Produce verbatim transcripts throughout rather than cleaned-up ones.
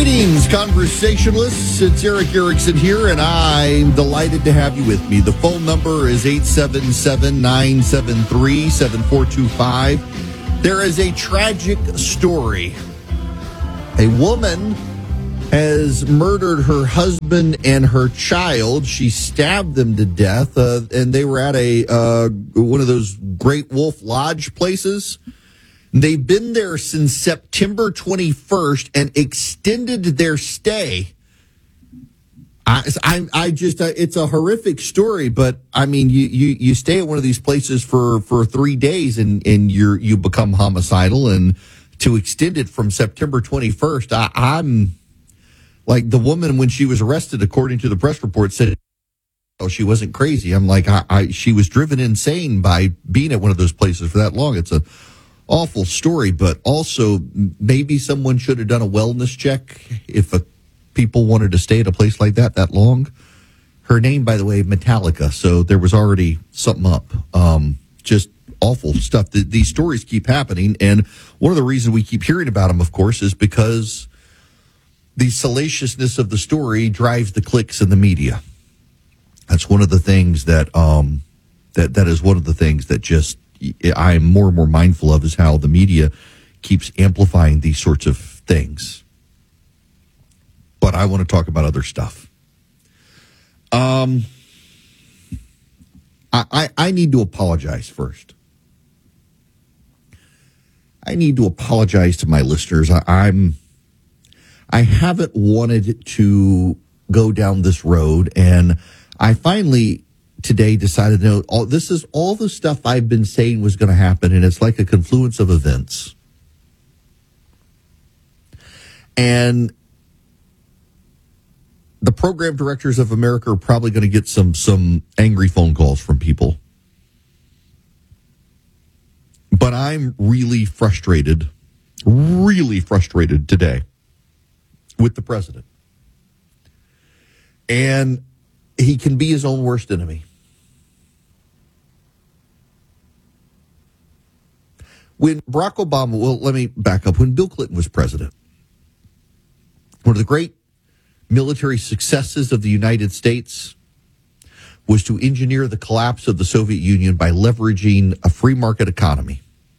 Greetings, conversationalists. It's Eric Erickson here, and I'm delighted to have you with me. The phone number is eight seven seven, nine seven three, seven four two five. There is a tragic story. A woman has murdered her husband and her child. She stabbed them to death, uh, and they were at a uh, one of those Great Wolf Lodge places. They've been there since September twenty-first and extended their stay. I, I, I just, uh, it's a horrific story, but I mean, you, you, you stay at one of these places for, for three days and, and you're, you become homicidal, and to extend it from September twenty-first, I, I'm like the woman when she was arrested, according to the press report, said, oh, she wasn't crazy. I'm like, I, I, she was driven insane by being at one of those places for that long. It's a awful story, but also maybe someone should have done a wellness check if a, people wanted to stay at a place like that that long. Her name, by the way, Metallica, so there was already something up. Um, just awful stuff. The, these stories keep happening, and one of the reasons we keep hearing about them, of course, is because the salaciousness of the story drives the clicks in the media. That's one of the things that um, that that is one of the things that just I'm more and more mindful of, is how the media keeps amplifying these sorts of things. But I want to talk about other stuff. Um, I, I, I need to apologize first. I need to apologize to my listeners. I, I'm, I haven't wanted to go down this road, and I finally today decided, no, all, this is all the stuff I've been saying was going to happen, and it's like a confluence of events. And the program directors of America are probably going to get some some angry phone calls from people. But I'm really frustrated, really frustrated today with the president. And he can be his own worst enemy. When Barack Obama, well, let me back up. When Bill Clinton was president, one of the great military successes of the United States was to engineer the collapse of the Soviet Union by leveraging a free market economy.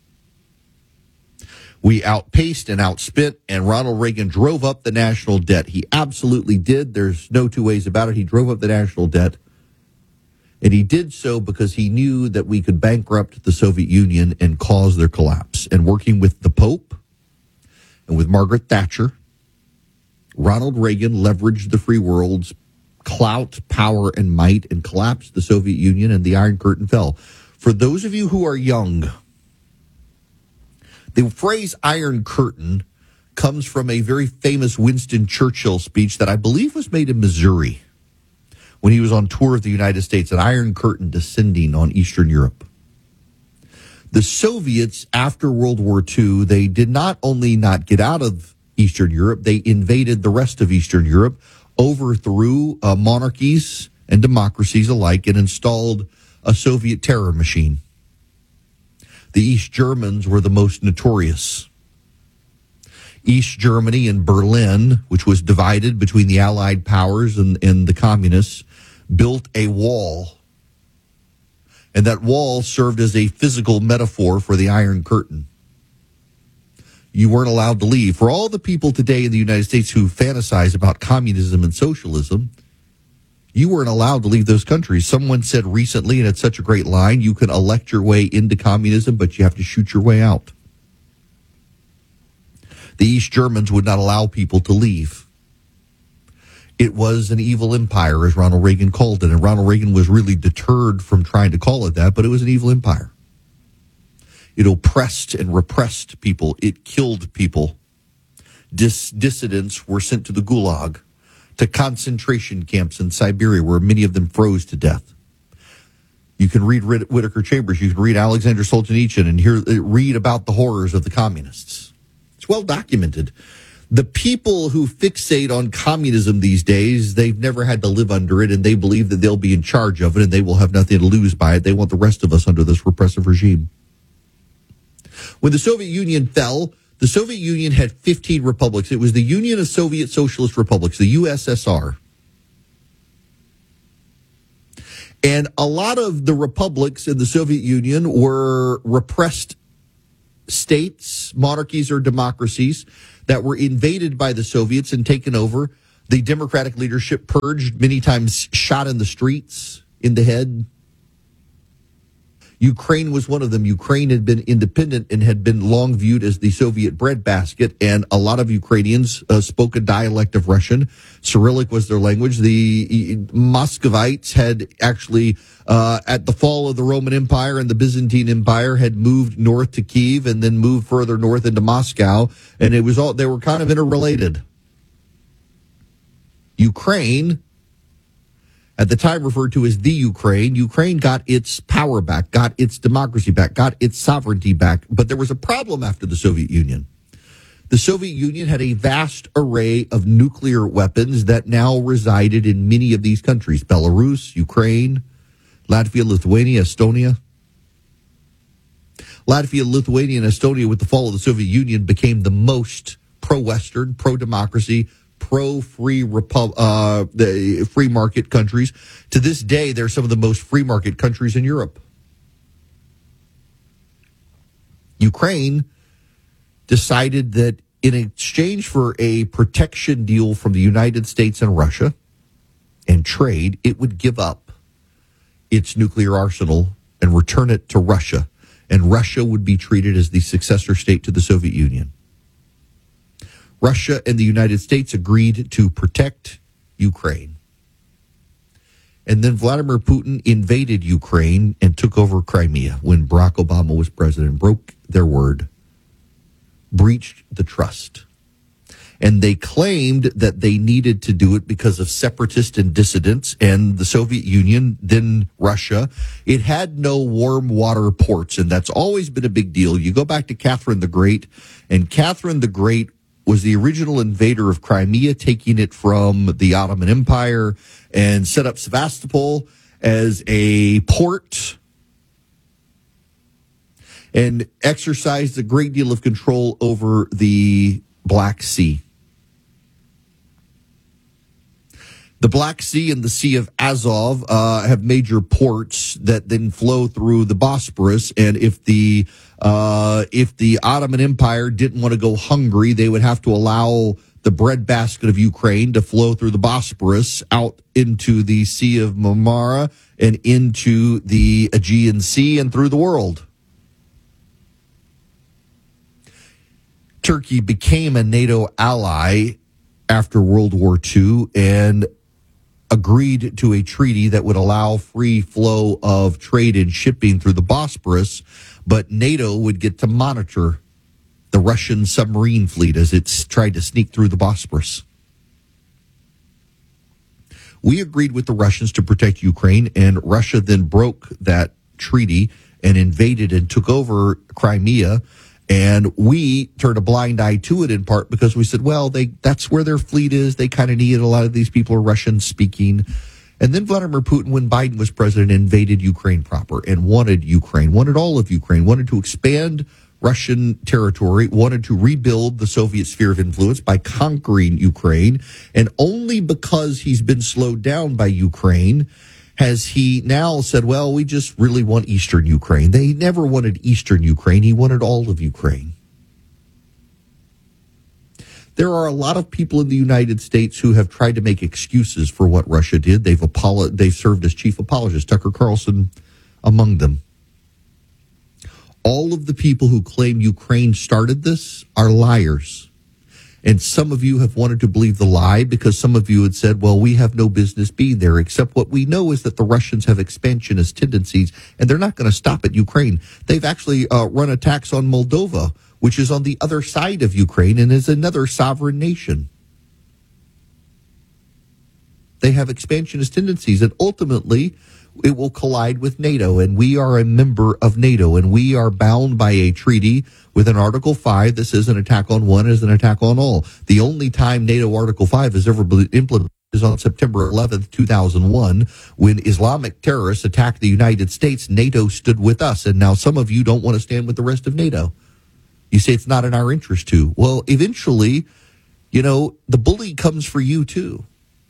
We outpaced and outspent, and Ronald Reagan drove up the national debt. He absolutely did. There's no two ways about it. He drove up the national debt. And he did so because he knew that we could bankrupt the Soviet Union and cause their collapse. And working with the Pope and with Margaret Thatcher, Ronald Reagan leveraged the free world's clout, power, and might and collapsed the Soviet Union, and the Iron Curtain fell. For those of you who are young, the phrase Iron Curtain comes from a very famous Winston Churchill speech that I believe was made in Missouri when he was on tour of the United States, an Iron Curtain descending on Eastern Europe. The Soviets, after World War Two, they did not only not get out of Eastern Europe, they invaded the rest of Eastern Europe, overthrew uh, monarchies and democracies alike, and installed a Soviet terror machine. The East Germans were the most notorious. East Germany and Berlin, which was divided between the Allied powers and, and the communists, built a wall. And that wall served as a physical metaphor for the Iron Curtain. You weren't allowed to leave. For all the people today in the United States who fantasize about communism and socialism, you weren't allowed to leave those countries. Someone said recently, and it's such a great line, you can elect your way into communism, but you have to shoot your way out. The East Germans would not allow people to leave. It was an evil empire, as Ronald Reagan called it, and Ronald Reagan was really deterred from trying to call it that, but it was an evil empire. It oppressed and repressed people. It killed people. Dis- dissidents were sent to the Gulag, to concentration camps in Siberia, where many of them froze to death. You can read Whittaker Chambers. You can read Alexander Solzhenitsyn and hear, read about the horrors of the communists. It's well documented. The people who fixate on communism these days, they've never had to live under it, and they believe that they'll be in charge of it, and they will have nothing to lose by it. They want the rest of us under this repressive regime. When the Soviet Union fell, The Soviet Union had fifteen republics. It was the Union of Soviet Socialist Republics, the U S S R. And a lot of the republics in the Soviet Union were repressed states, monarchies, or democracies that were invaded by the Soviets and taken over. The democratic leadership purged, many times shot in the streets, in the head. Ukraine was one of them. Ukraine had been independent and had been long viewed as the Soviet breadbasket, and a lot of Ukrainians uh, spoke a dialect of Russian. Cyrillic was their language. The Muscovites had actually, uh, at the fall of the Roman Empire and the Byzantine Empire, had moved north to Kiev and then moved further north into Moscow, and it was all they were kind of interrelated. Ukraine, at the time referred to as the Ukraine, Ukraine got its power back, got its democracy back, got its sovereignty back. But there was a problem after the Soviet Union. The Soviet Union had a vast array of nuclear weapons that now resided in many of these countries: Belarus, Ukraine, Latvia, Lithuania, Estonia. Latvia, Lithuania, and Estonia, with the fall of the Soviet Union, became the most pro-Western, pro-democracy, pro-free Repu- uh, the free market countries. To this day, they're some of the most free market countries in Europe. Ukraine decided that in exchange for a protection deal from the United States and Russia and trade, it would give up its nuclear arsenal and return it to Russia. And Russia would be treated as the successor state to the Soviet Union. Russia and the United States agreed to protect Ukraine. And then Vladimir Putin invaded Ukraine and took over Crimea when Barack Obama was president, broke their word, breached the trust. And they claimed that they needed to do it because of separatists and dissidents, and the Soviet Union, then Russia. It had no warm water ports, and that's always been a big deal. You go back to Catherine the Great, and Catherine the Great was the original invader of Crimea, taking it from the Ottoman Empire, and set up Sevastopol as a port and exercised a great deal of control over the Black Sea. The Black Sea and the Sea of Azov uh, have major ports that then flow through the Bosporus, and if the uh, if the Ottoman Empire didn't want to go hungry, they would have to allow the breadbasket of Ukraine to flow through the Bosporus out into the Sea of Marmara and into the Aegean Sea and through the world. Turkey became a NATO ally after World War Two and agreed to a treaty that would allow free flow of trade and shipping through the Bosporus, but NATO would get to monitor the Russian submarine fleet as it's tried to sneak through the Bosporus. We agreed with the Russians to protect Ukraine, and Russia then broke that treaty and invaded and took over Crimea. And we turned a blind eye to it in part because we said, well, they that's where their fleet is. They kind of need it. A lot of these people are Russian speaking. And then Vladimir Putin, when Biden was president, invaded Ukraine proper and wanted Ukraine, wanted all of Ukraine, wanted to expand Russian territory, wanted to rebuild the Soviet sphere of influence by conquering Ukraine. And only because he's been slowed down by Ukraine has he now said, well, we just really want Eastern Ukraine. They never wanted Eastern Ukraine. He wanted all of Ukraine. There are a lot of people in the United States who have tried to make excuses for what Russia did. They've apolo- they've served as chief apologists, Tucker Carlson among them. All of the people who claim Ukraine started this are liars. And some of you have wanted to believe the lie because some of you had said, well, we have no business being there, except what we know is that the Russians have expansionist tendencies, and they're not going to stop at Ukraine. They've actually uh, run attacks on Moldova, which is on the other side of Ukraine and is another sovereign nation. They have expansionist tendencies, and ultimately it will collide with NATO, and we are a member of NATO, and we are bound by a treaty with an Article five that says an attack on one is an attack on all. The only time NATO Article five has ever been implemented is on September eleventh, two thousand one, when Islamic terrorists attacked the United States. NATO stood with us, and now some of you don't want to stand with the rest of NATO. You say it's not in our interest to. Well, eventually, you know, the bully comes for you too.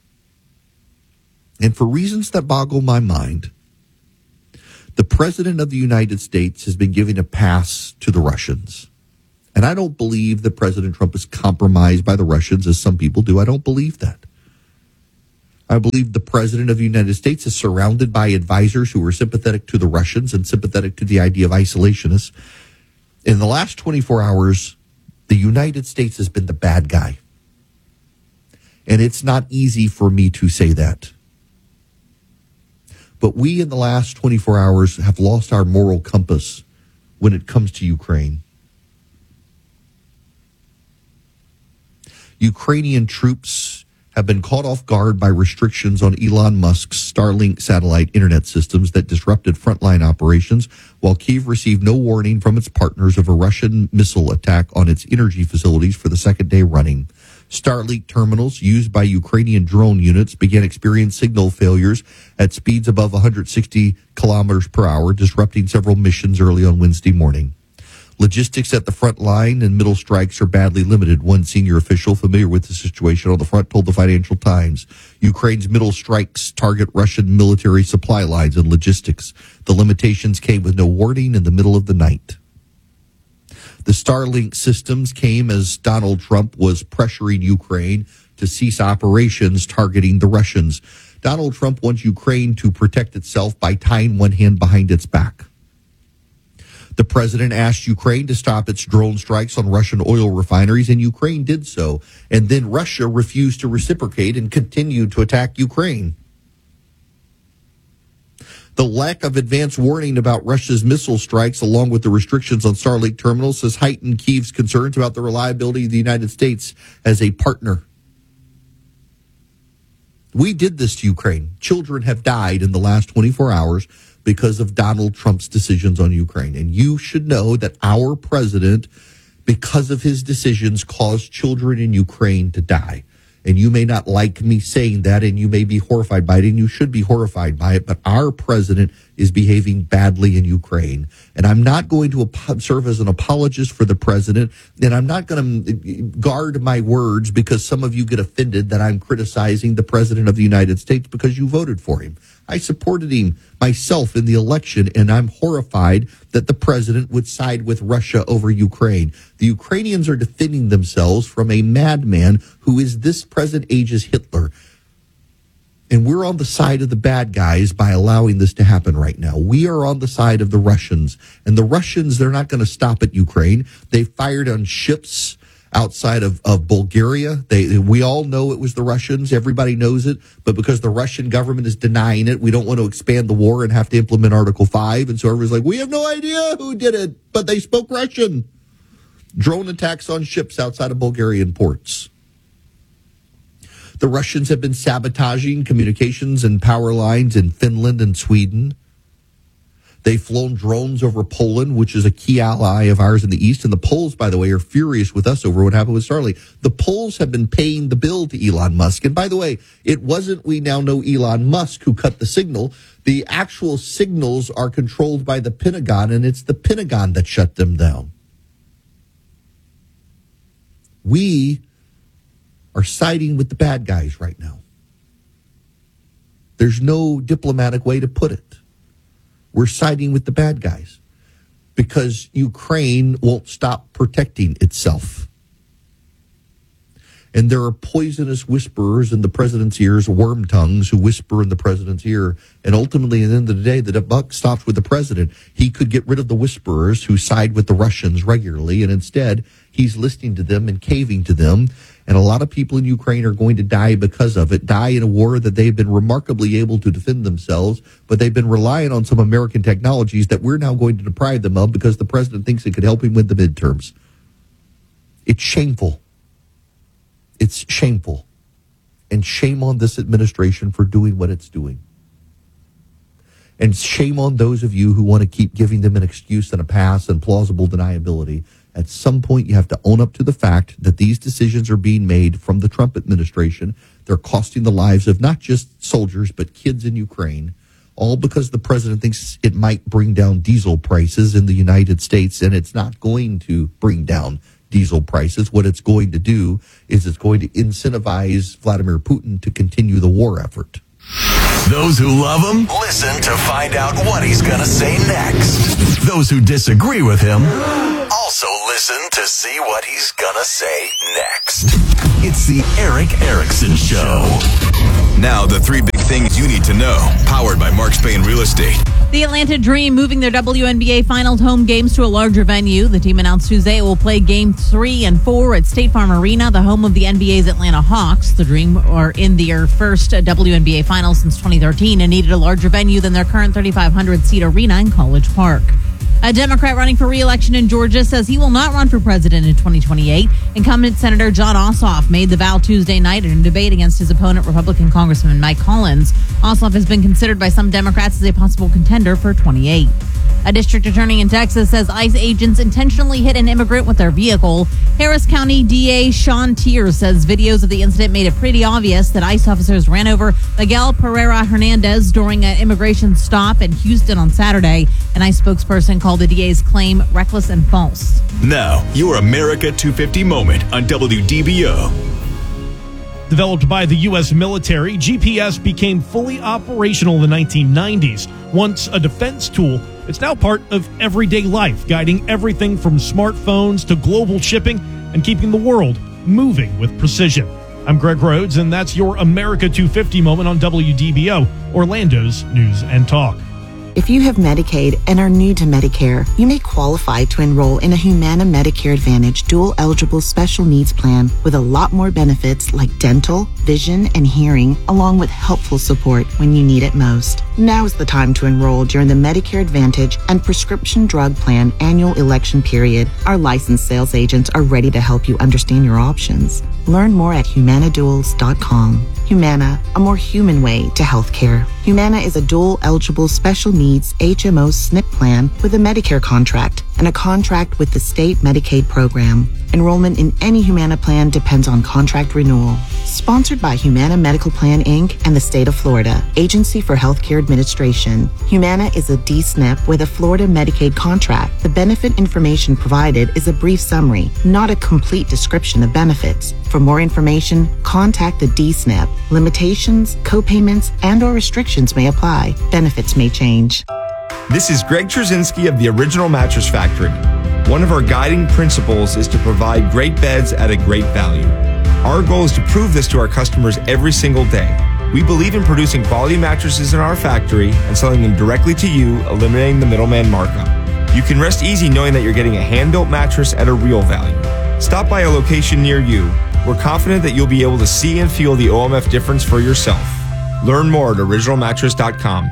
And for reasons that boggle my mind, the president of the United States has been giving a pass to the Russians. And I don't believe that President Trump is compromised by the Russians, as some people do. I don't believe that. I believe the president of the United States is surrounded by advisors who are sympathetic to the Russians and sympathetic to the idea of isolationists. In the last twenty-four hours, the United States has been the bad guy. And it's not easy for me to say that. But we in the last twenty-four hours have lost our moral compass when it comes to Ukraine. Ukrainian troops have been caught off guard by restrictions on Elon Musk's Starlink satellite internet systems that disrupted frontline operations, while Kyiv received no warning from its partners of a Russian missile attack on its energy facilities for the second day running. Starlink terminals used by Ukrainian drone units began experiencing signal failures at speeds above one hundred sixty kilometers per hour, disrupting several missions early on Wednesday morning. Logistics at the front line and middle strikes are badly limited, one senior official familiar with the situation on the front told the Financial Times. Ukraine's middle strikes target Russian military supply lines and logistics. The limitations came with no warning in the middle of the night. The Starlink systems came as Donald Trump was pressuring Ukraine to cease operations targeting the Russians. Donald Trump wants Ukraine to protect itself by tying one hand behind its back. The president asked Ukraine to stop its drone strikes on Russian oil refineries, and Ukraine did so. And then Russia refused to reciprocate and continued to attack Ukraine. The lack of advance warning about Russia's missile strikes, along with the restrictions on Starlink terminals, has heightened Kyiv's concerns about the reliability of the United States as a partner. We did this to Ukraine. Children have died in the last twenty-four hours because of Donald Trump's decisions on Ukraine. And you should know that our president, because of his decisions, caused children in Ukraine to die. And you may not like me saying that, and you may be horrified by it, and you should be horrified by it, but our president is behaving badly in Ukraine. And I'm not going to ap- serve as an apologist for the president, and I'm not going to guard my words because some of you get offended that I'm criticizing the president of the United States because you voted for him. I supported him myself in the election, and I'm horrified that the president would side with Russia over Ukraine. The Ukrainians are defending themselves from a madman who is this present age's Hitler. And we're on the side of the bad guys by allowing this to happen right now. We are on the side of the Russians. And the Russians, they're not going to stop at Ukraine. They fired on ships outside of, of Bulgaria. They, we all know it was the Russians. Everybody knows it. But because the Russian government is denying it, we don't want to expand the war and have to implement Article five. And so everyone's like, we have no idea who did it, but they spoke Russian. Drone attacks on ships outside of Bulgarian ports. The Russians have been sabotaging communications and power lines in Finland and Sweden. They've flown drones over Poland, which is a key ally of ours in the East. And the Poles, by the way, are furious with us over what happened with Starlink. The Poles have been paying the bill to Elon Musk. And by the way, it wasn't, we now know, Elon Musk who cut the signal. The actual signals are controlled by the Pentagon, and it's the Pentagon that shut them down. We are siding with the bad guys right now. There's no diplomatic way to put it. We're siding with the bad guys because Ukraine won't stop protecting itself. And there are poisonous whisperers in the president's ears, worm tongues who whisper in the president's ear. And ultimately, at the end of the day, the buck stops with the president. He could get rid of the whisperers who side with the Russians regularly, and instead, he's listening to them and caving to them. And a lot of people in Ukraine are going to die because of it, die in a war that they've been remarkably able to defend themselves, but they've been relying on some American technologies that we're now going to deprive them of because the president thinks it could help him win the midterms. It's shameful. It's shameful. And shame on this administration for doing what it's doing. And shame on those of you who want to keep giving them an excuse and a pass and plausible deniability. At some point, you have to own up to the fact that these decisions are being made from the Trump administration. They're costing the lives of not just soldiers, but kids in Ukraine. all because the president thinks it might bring down diesel prices in the United States, and it's not going to bring down diesel prices. What it's going to do is it's going to incentivize Vladimir Putin to continue the war effort. Those who love him, listen to find out what he's going to say next. Those who disagree with him, also listen to see what he's going to say next. It's the Erick Erickson Show. Now, the three big things you need to know, powered by Mark Spain Real Estate. The Atlanta Dream moving their W N B A Finals home games to a larger venue. The team announced Tuesday it will play Game three and four at State Farm Arena, the home of the N B A's Atlanta Hawks. The Dream are in their first W N B A Finals since twenty thirteen and needed a larger venue than their current thirty-five hundred seat arena in College Park. A Democrat running for re-election in Georgia says he will not run for president in twenty twenty-eight. Incumbent Senator Jon Ossoff made the vow Tuesday night in a debate against his opponent, Republican Congressman Mike Collins. Ossoff has been considered by some Democrats as a possible contender for twenty-eight. A district attorney in Texas says ICE agents intentionally hit an immigrant with their vehicle. Harris County D A Sean Tier says videos of the incident made it pretty obvious that ICE officers ran over Miguel Pereira Hernandez during an immigration stop in Houston on Saturday. An ICE spokesperson called the D A's claim reckless and false. Now, your America two fifty moment on W D B O. Developed by the U S military, G P S became fully operational in the nineteen nineties. Once a defense tool, it's now part of everyday life, guiding everything from smartphones to global shipping and keeping the world moving with precision. I'm Greg Rhodes, and that's your America two fifty moment on W D B O, Orlando's News and Talk. If you have Medicaid and are new to Medicare, you may qualify to enroll in a Humana Medicare Advantage dual-eligible special needs plan with a lot more benefits like dental, vision, and hearing, along with helpful support when you need it most. Now is the time to enroll during the Medicare Advantage and Prescription Drug Plan annual election period. Our licensed sales agents are ready to help you understand your options. Learn more at humana duals dot com. Humana, a more human way to healthcare. Humana is a dual-eligible special needs H M O S N P plan with a Medicare contract and a contract with the state Medicaid program. Enrollment in any Humana plan depends on contract renewal. Sponsored by Humana Medical Plan, Incorporated and the state of Florida, Agency for Healthcare Administration. Humana is a D S N P with a Florida Medicaid contract. The benefit information provided is a brief summary, not a complete description of benefits. For more information, contact the D S N P. Limitations, co-payments, and or restrictions may apply. Benefits may change. This is Greg Trzynski of the Original Mattress Factory. One of our guiding principles is to provide great beds at a great value. Our goal is to prove this to our customers every single day. We believe in producing quality mattresses in our factory and selling them directly to you, eliminating the middleman markup. You can rest easy knowing that you're getting a hand-built mattress at a real value. Stop by a location near you. We're confident that you'll be able to see and feel the O M F difference for yourself. Learn more at original mattress dot com.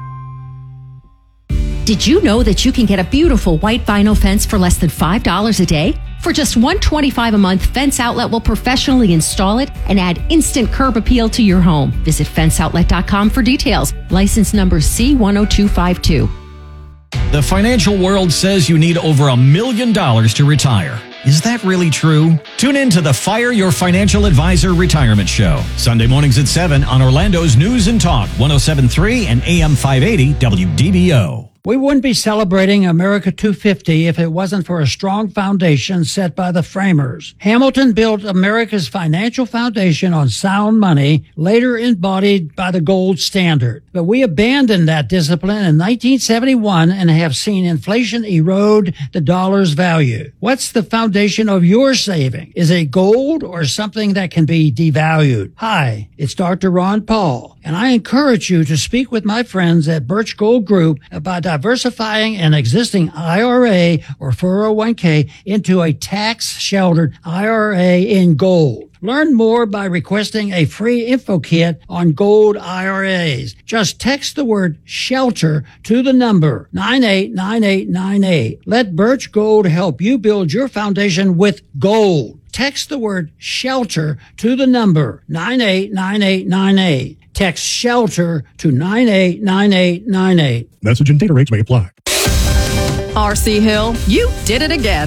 Did you know that you can get a beautiful white vinyl fence for less than five dollars a day? For just one hundred twenty-five dollars a month, Fence Outlet will professionally install it and add instant curb appeal to your home. Visit fence outlet dot com for details. License number C one oh two five two. The financial world says you need over a million dollars to retire. Is that really true? Tune in to the Fire Your Financial Advisor Retirement Show. Sunday mornings at seven on Orlando's News and Talk, one oh seven point three and A M five eighty W D B O. We wouldn't be celebrating America two fifty if it wasn't for a strong foundation set by the framers. Hamilton built America's financial foundation on sound money, later embodied by the gold standard. But we abandoned that discipline in nineteen seventy-one and have seen inflation erode the dollar's value. What's the foundation of your saving? Is it gold or something that can be devalued? Hi, it's Doctor Ron Paul, and I encourage you to speak with my friends at Birch Gold Group about diversifying an existing I R A or four oh one k into a tax-sheltered I R A in gold. Learn more by requesting a free info kit on gold I R As. Just text the word SHELTER to the number nine eight nine eight nine eight. Let Birch Gold help you build your foundation with gold. Text the word SHELTER to the number nine eight nine eight nine eight. Text SHELTER to nine eight nine eight nine eight. Message and data rates may apply. R C Hill, you did it again.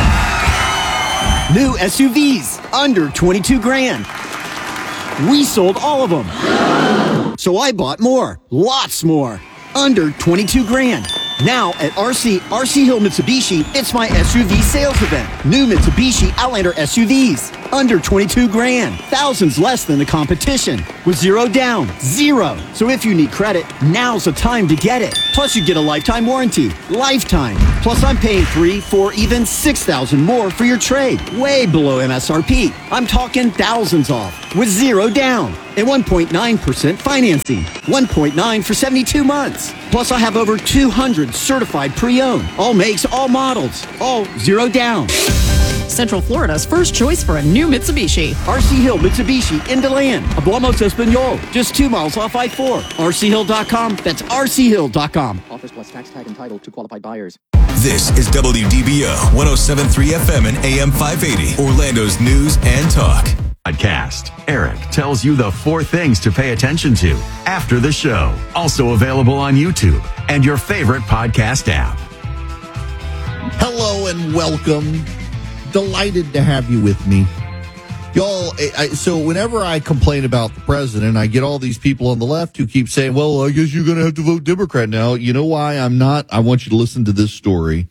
New S U Vs, under twenty-two grand. We sold all of them. So I bought more. Lots more. Under twenty-two grand. Now at R C, R C Hill Mitsubishi, it's my S U V sales event. New Mitsubishi Outlander S U Vs. Under twenty-two grand. Thousands less than the competition. With zero down. Zero. So if you need credit, now's the time to get it. Plus you get a lifetime warranty. Lifetime. Plus I'm paying three, four, even six thousand more for your trade. Way below M S R P. I'm talking thousands off. With zero down. And one point nine percent financing. one point nine for seventy-two months. Plus I have over two hundred certified pre-owned. All makes, all models. All zero down. Central Florida's first choice for a new Mitsubishi. R C Hill Mitsubishi in DeLand. Hablamos Espanol. Just two miles off I four. R C Hill dot com. That's R C Hill dot com. Offers plus tax tag entitled to qualified buyers. This is W D B O one oh seven point three F M and A M five eighty, Orlando's news and talk. Podcast. Eric tells you the four things to pay attention to after the show. Also available on YouTube and your favorite podcast app. Hello and welcome. Delighted to have you with me. Y'all, I, so whenever I complain about the president, I get all these people on the left who keep saying, well, I guess you're going to have to vote Democrat now. You know why I'm not? I want you to listen to this story.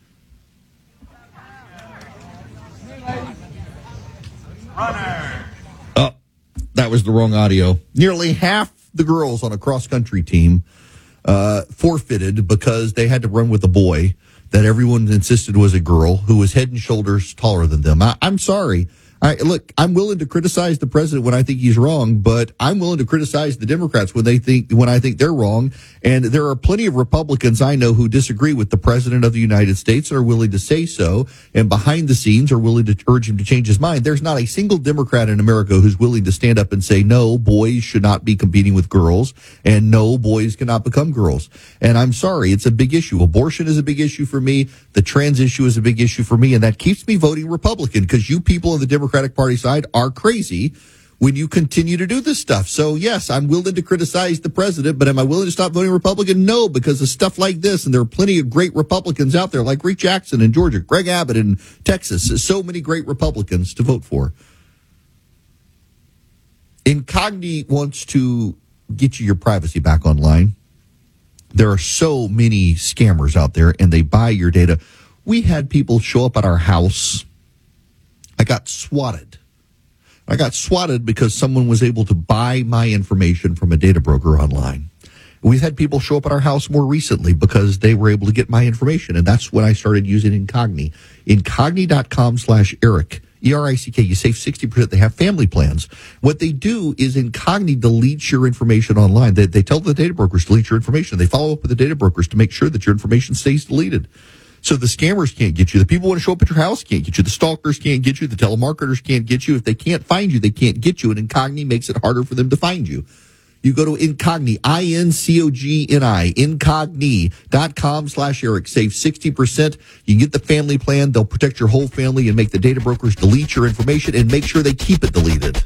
Runner. Oh, that was the wrong audio. Nearly half the girls on a cross-country team uh, forfeited because they had to run with a boy that everyone insisted was a girl who was head and shoulders taller than them. I, I'm sorry. I, look, I'm willing to criticize the president when I think he's wrong, but I'm willing to criticize the Democrats when they think when I think they're wrong. And there are plenty of Republicans I know who disagree with the president of the United States and are willing to say so, and behind the scenes are willing to urge him to change his mind. There's not a single Democrat in America who's willing to stand up and say, no, boys should not be competing with girls, and no, boys cannot become girls. And I'm sorry, it's a big issue. Abortion is a big issue for me. The trans issue is a big issue for me, and that keeps me voting Republican because you people on the Democratic Party side are crazy when you continue to do this stuff. So, yes, I'm willing to criticize the president, but am I willing to stop voting Republican? No, because of stuff like this, and there are plenty of great Republicans out there, like Rick Jackson in Georgia, Greg Abbott in Texas. So many great Republicans to vote for. Incogni wants to get you your privacy back online. There are so many scammers out there, and they buy your data. We had people show up at our house. I got swatted. I got swatted because someone was able to buy my information from a data broker online. We've had people show up at our house more recently because they were able to get my information, and that's when I started using Incogni. Incogni.com slash Eric, E R I C K. You save sixty percent. They have family plans. What they do is Incogni deletes your information online. They, they tell the data brokers to delete your information. They follow up with the data brokers to make sure that your information stays deleted. So the scammers can't get you. The people who want to show up at your house can't get you. The stalkers can't get you. The telemarketers can't get you. If they can't find you, they can't get you. And Incogni makes it harder for them to find you. You go to Incogni, I N C O G N I, Incogni.com slash Eric. Save sixty percent. You can get the family plan. They'll protect your whole family and make the data brokers delete your information and make sure they keep it deleted.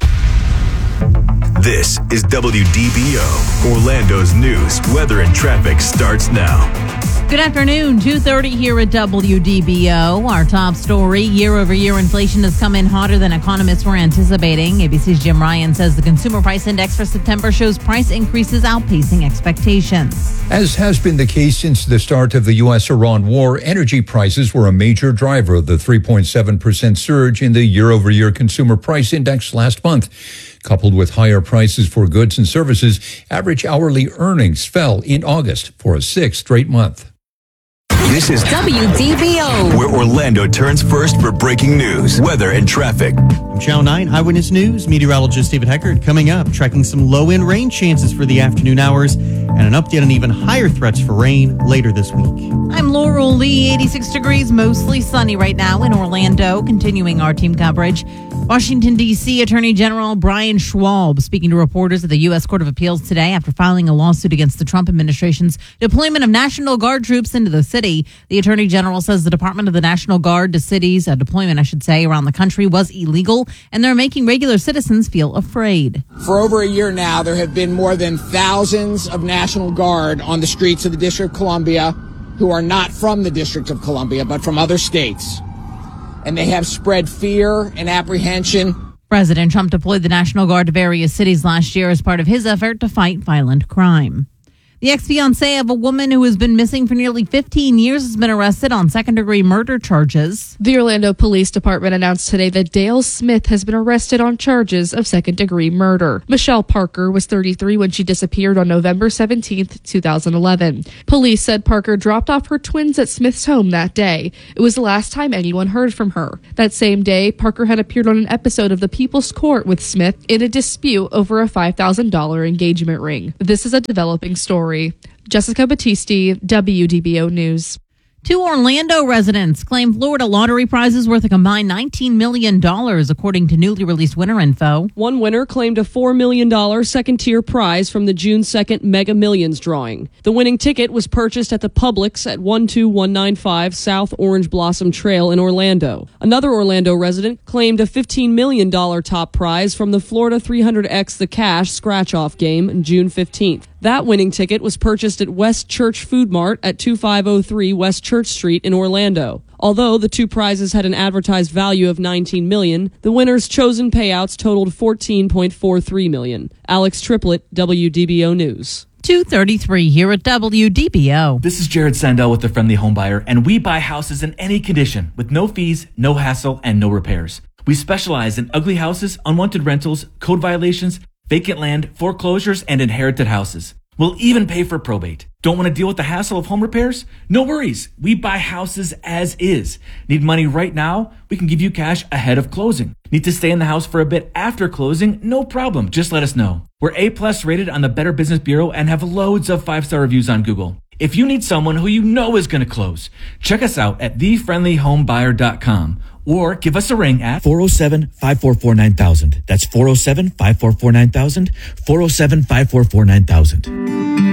This is W D B O, Orlando's news, weather, and traffic starts now. Good afternoon, two thirty here at W D B O. Our top story, year-over-year inflation has come in hotter than economists were anticipating. A B C's Jim Ryan says the Consumer Price Index for September shows price increases outpacing expectations. As has been the case since the start of the U S Iran war, energy prices were a major driver of the three point seven percent surge in the year-over-year Consumer Price Index last month. Coupled with higher prices for goods and services, average hourly earnings fell in August for a sixth straight month. This is W D B O, where Orlando turns first for breaking news, weather, and traffic. From Channel nine Eyewitness News, meteorologist David Heckert coming up, tracking some low-end rain chances for the afternoon hours and an update on even higher threats for rain later this week. I'm Laurel Lee, eighty-six degrees, mostly sunny right now in Orlando, continuing our team coverage. Washington, D C Attorney General Brian Schwab speaking to reporters at the U S Court of Appeals today after filing a lawsuit against the Trump administration's deployment of National Guard troops into the city. The Attorney General says the Department of the National Guard to cities, a deployment, I should say, around the country was illegal, and they're making regular citizens feel afraid. For over a year now, there have been more than thousands of National Guard on the streets of the District of Columbia who are not from the District of Columbia, but from other states. And they have spread fear and apprehension President Trump deployed the National Guard to various cities last year as part of his effort to fight violent crime. The ex-fiancé of a woman who has been missing for nearly fifteen years has been arrested on second-degree murder charges. The Orlando Police Department announced today that Dale Smith has been arrested on charges of second-degree murder. Michelle Parker was thirty-three when she disappeared on November seventeenth, two thousand eleven. Police said Parker dropped off her twins at Smith's home that day. It was the last time anyone heard from her. That same day, Parker had appeared on an episode of The People's Court with Smith in a dispute over a five thousand dollars engagement ring. This is a developing story. Jessica Battisti, W D B O News. Two Orlando residents claim Florida lottery prizes worth a combined nineteen million dollars, according to newly released winner info. One winner claimed a four million dollars second-tier prize from the June second Mega Millions drawing. The winning ticket was purchased at the Publix at one two one nine five South Orange Blossom Trail in Orlando. Another Orlando resident claimed a fifteen million dollars top prize from the Florida three hundred X The Cash scratch-off game on June fifteenth. That winning ticket was purchased at West Church Food Mart at twenty-five oh three West Church Street in Orlando. Although the two prizes had an advertised value of nineteen million dollars, the winners' chosen payouts totaled fourteen point four three million dollars. Alex Triplett, W D B O News. two thirty-three here at W D B O. This is Jared Sandell with the Friendly Home Buyer, and we buy houses in any condition with no fees, no hassle, and no repairs. We specialize in ugly houses, unwanted rentals, code violations, vacant land, foreclosures, and inherited houses. We'll even pay for probate. Don't want to deal with the hassle of home repairs? No worries. We buy houses as is. Need money right now? We can give you cash ahead of closing. Need to stay in the house for a bit after closing? No problem. Just let us know. We're A-plus rated on the Better Business Bureau and have loads of five-star reviews on Google. If you need someone who you know is going to close, check us out at the friendly home buyer dot com or give us a ring at four oh seven, five four four, nine thousand. That's four oh seven, five four four, nine thousand, four oh seven, five four four, nine thousand.